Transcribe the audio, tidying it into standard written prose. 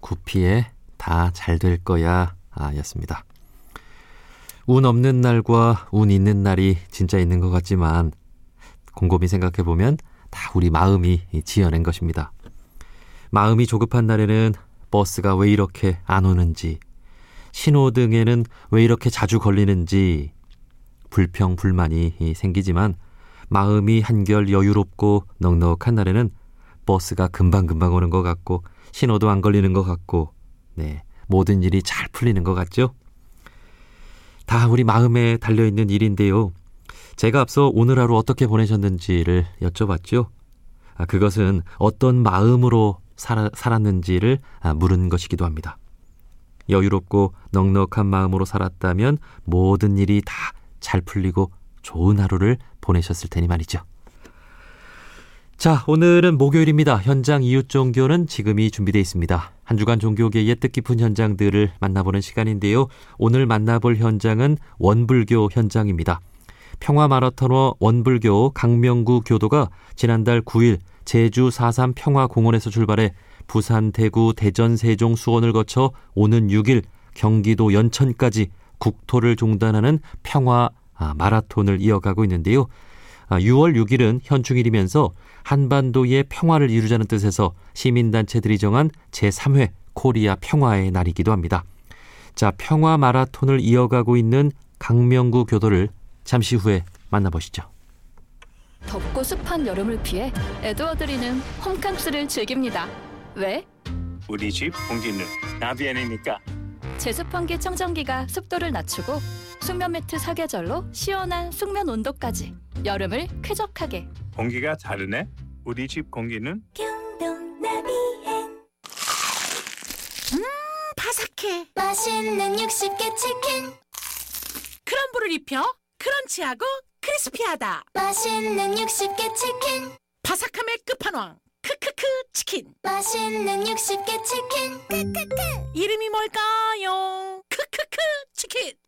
구피에 다 잘 될 거야 였습니다. 운 없는 날과 운 있는 날이 진짜 있는 것 같지만 곰곰이 생각해보면 다 우리 마음이 지어낸 것입니다. 마음이 조급한 날에는 버스가 왜 이렇게 안 오는지, 신호등에는 왜 이렇게 자주 걸리는지 불평, 불만이 생기지만 마음이 한결 여유롭고 넉넉한 날에는 버스가 금방금방 오는 것 같고 신호도 안 걸리는 것 같고 모든 일이 잘 풀리는 것 같죠? 다 우리 마음에 달려있는 일인데요. 제가 앞서 오늘 하루 어떻게 보내셨는지를 여쭤봤죠. 그것은 어떤 마음으로 살았는지를 물은 것이기도 합니다. 여유롭고 넉넉한 마음으로 살았다면 모든 일이 다 잘 풀리고 좋은 하루를 보내셨을 테니 말이죠. 자, 오늘은 목요일입니다. 현장 이웃 종교는 지금이 준비되어 있습니다. 한 주간 종교계의 뜻깊은 현장들을 만나보는 시간인데요. 오늘 만나볼 현장은 원불교 현장입니다. 평화마라토너 원불교 강명구 교도가 지난달 9일 제주 4.3 평화공원에서 출발해 부산, 대구, 대전, 세종, 수원을 거쳐 오는 6일 경기도 연천까지 국토를 종단하는 평화 마라톤을 이어가고 있는데요. 6월 6일은 현충일이면서 한반도의 평화를 이루자는 뜻에서 시민단체들이 정한 제3회 코리아 평화의 날이기도 합니다. 자, 평화 마라톤을 이어가고 있는 강명구 교도를 잠시 후에 만나보시죠. 덥고 습한 여름을 피해 에드워드리는 홈캉스를 즐깁니다. 왜? 우리 집 공기는 나비엔이니까. 제습환기 청정기가 습도를 낮추고 숙면 매트 사계절로 시원한 숙면 온도까지 여름을 쾌적하게. 공기가 다르네. 우리 집 공기는 경동 나비엔. 바삭해. 맛있는 60개 치킨. 크럼블을 입혀 크런치하고 크리스피하다. 맛있는 60개 치킨. 바삭함의 끝판왕 크크크 치킨. 맛있는 60개 치킨. 크크크. 이름이 뭘까요? 크크크 치킨.